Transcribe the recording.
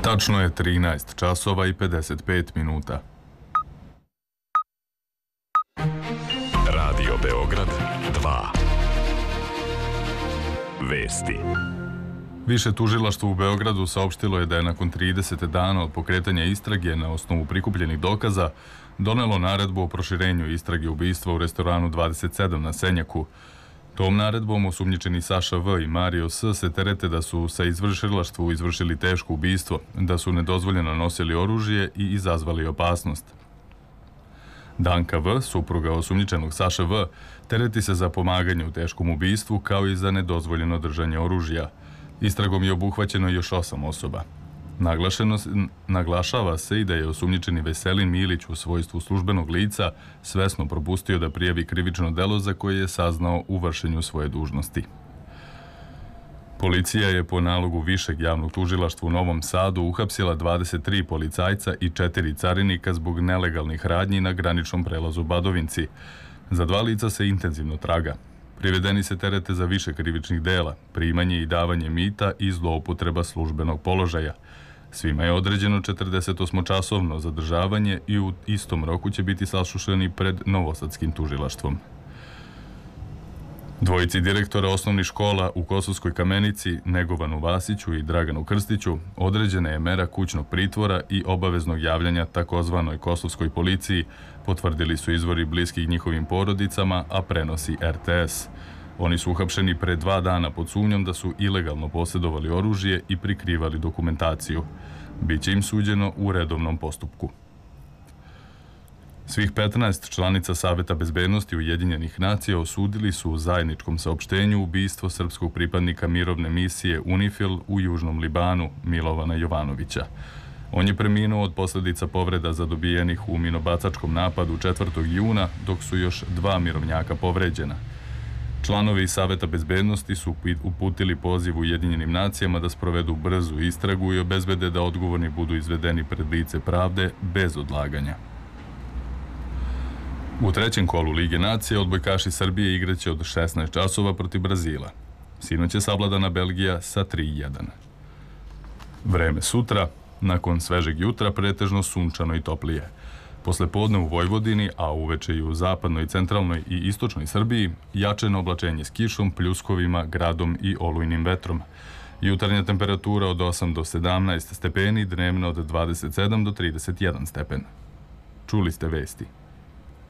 Tačno je 13 časova i 55 minuta. Radio Beograd 2. Vesti. Više tužilaštvo u Beogradu saopštilo je da je nakon 30 dana od pokretanja istrage na osnovu prikupljenih dokaza donelo naredbu o proširenju istrage ubistva u restoranu 27 na Senjaku. Tom naredbom osumnjičeni Saša V. i Mario S. se terete da su sa izvršilaštvu izvršili teško ubistvo, da su nedozvoljeno nosili oružje i izazvali opasnost. Danka V., supruga osumnjičenog Saša V., tereti se za pomaganje u teškom ubistvu kao i za nedozvoljeno držanje oružja. Istragom je obuhvaćeno još 8 osoba. Naglašava se i da je osumnjičeni Veselin Milić u svojstvu službenog lica svesno propustio da prijavi krivično delo za koje je saznao u vršenju svoje dužnosti. Policija je po nalogu Višeg javnog tužilaštva u Novom Sadu uhapsila 23 policajca i 4 carinika zbog nelegalnih radnji na graničnom prelazu Badovinci. Za 2 lica se intenzivno traga. Privedeni se terete za više krivičnih dela, primanje i davanje mita i zloupotreba službenog položaja. Svima je određeno 48-časovno zadržavanje i u istom roku će biti saslušani pred Novosadskim tužilaštvom. Dvojici direktora osnovnih škola u Kosovskoj Kamenici, Negovanu Vasiću i Draganu Krstiću, određena je mera kućnog pritvora i obaveznog javljanja takozvanoj kosovskoj policiji, potvrdili su izvori bliskih njihovim porodicama, a prenosi RTS. Oni su uhapšeni pre 2 dana pod sumnjom da su ilegalno posjedovali oružje i prikrivali dokumentaciju. Biće im suđeno u redovnom postupku. Svih 15 članica Saveta bezbednosti Ujedinjenih nacija osudili su u zajedničkom saopštenju ubistvo srpskog pripadnika mirovne misije UNIFIL u Južnom Libanu, Milovana Jovanovića. On je preminuo od posljedica povreda zadobijenih u minobacačkom napadu 4. juna, dok su još 2 mirovnjaka povređena. Članovi Saveta bezbednosti su uputili poziv Ujedinjenim nacijama da sprovedu brzu istragu i obezbede da odgovorni budu izvedeni pred lice pravde bez odlaganja. U 3. kolu Lige nacije odbojkaši Srbije igraće od 16 časova protiv Brazila. Sinoć je savladana Belgija sa 3:1. Vreme sutra, nakon svežeg jutra, pretežno sunčano i toplije. Posle podne u Vojvodini, a uveče i u zapadnoj, centralnoj i istočnoj Srbiji, jačeno oblačenje s kišom, pljuskovima, gradom i olujnim vetrom. Jutarnja temperatura od 8 do 17 stepeni, dnevno od 27 do 31 stepen. Čuli ste vesti.